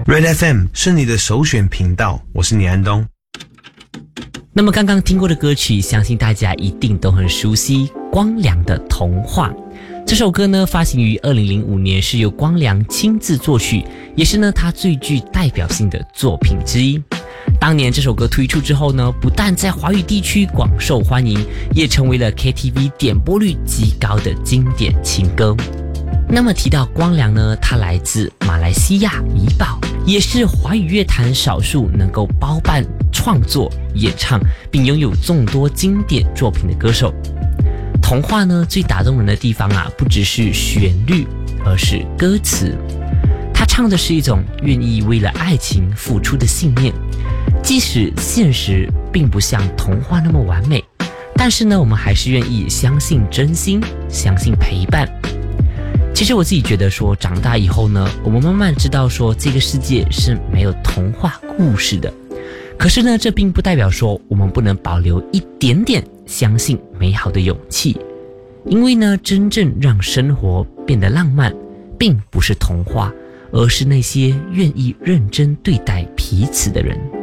Red FM 是你的首选频道，我是倪安东。 那么刚刚听过的歌曲，相信大家一定都很熟悉光良的《童话》。这首歌呢，发行于2005年，是由光良亲自作曲，也是呢他最具代表性的作品之一。当年这首歌推出之后呢，不但在华语地区广受欢迎，也成为了 KTV 点播率极高的经典情歌。那么提到光良呢，他来自马来西亚怡保，也是华语乐坛少数能够包办创作、演唱，并拥有众多经典作品的歌手。童话呢，最打动人的地方啊，不只是旋律，而是歌词。他唱的是一种愿意为了爱情付出的信念，即使现实并不像童话那么完美，但是呢，我们还是愿意相信真心，相信陪伴。其实我自己觉得说，长大以后呢，我们慢慢知道说，这个世界是没有童话故事的。可是呢，这并不代表说我们不能保留一点点相信美好的勇气。因为呢，真正让生活变得浪漫，并不是童话，而是那些愿意认真对待彼此的人。